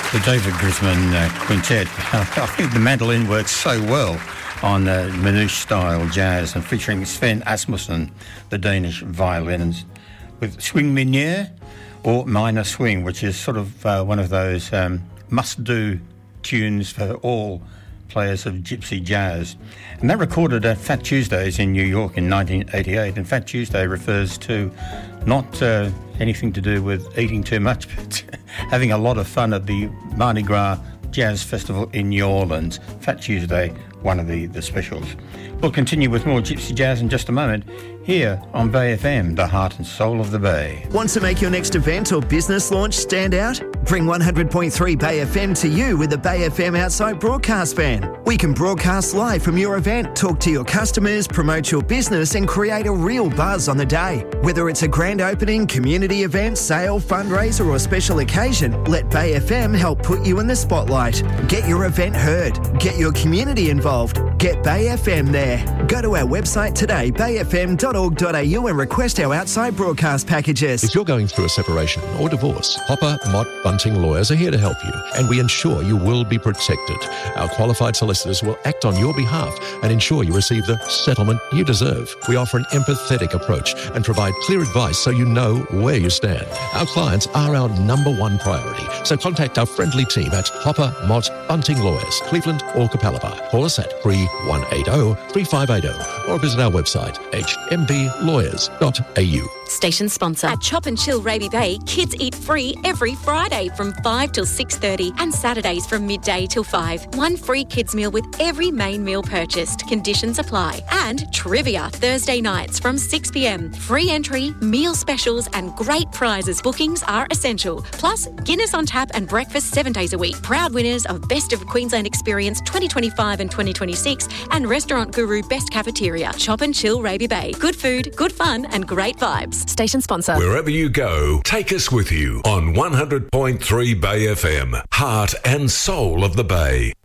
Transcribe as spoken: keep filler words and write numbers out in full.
The David Grisman uh, Quintet. I think the mandolin works so well on uh, Manouche-style jazz, and featuring Sven Asmussen, the Danish violinist, with Swing Minier or Minor Swing, which is sort of uh, one of those um, must-do tunes for all players of gypsy jazz. And that recorded at Fat Tuesdays in New York in nineteen eighty-eight. And Fat Tuesday refers to not uh, anything to do with eating too much, but having a lot of fun at the Mardi Gras Jazz Festival in New Orleans. Fat Tuesday, one of the, the specials. We'll continue with more gypsy jazz in just a moment, here on Bay F M, the heart and soul of the Bay. Want to make your next event or business launch stand out? Bring one hundred point three Bay F M to you with the Bay F M Outside Broadcast Van. We can broadcast live from your event, talk to your customers, promote your business and create a real buzz on the day. Whether it's a grand opening, community event, sale, fundraiser or special occasion, let Bay F M help put you in the spotlight. Get your event heard. Get your community involved. Get Bay F M there. Go to our website today, bay f m dot org dot a u, and request our outside broadcast packages. If you're going through a separation or divorce, Hopper, Mott, Bunting Lawyers are here to help you, and we ensure you will be protected. Our qualified solicitors will act on your behalf and ensure you receive the settlement you deserve. We offer an empathetic approach and provide clear advice so you know where you stand. Our clients are our number one priority, so contact our friendly team at Hopper, Mott, Bunting Lawyers, Cleveland or Capalaba. Call us at three one eight zero, three five eight zero or visit our website, h m b lawyers dot a u. Station sponsor. At Chop and Chill Raby Bay, kids eat free every Friday from five till six thirty and Saturdays from midday till five. One free kids meal with every main meal purchased. Conditions apply. And trivia Thursday nights from six p m. Free entry, meal specials and great prizes. Bookings are essential. Plus, Guinness on tap and breakfast seven days a week. Proud winners of Best of Queensland Experience twenty twenty-five and twenty twenty-six and Restaurant Guru Best Cafeteria. Chop and Chill Raby Bay. Good food, good fun and great vibes. Station sponsor. Wherever you go, take us with you on one hundred point three Bay F M, heart and soul of the Bay.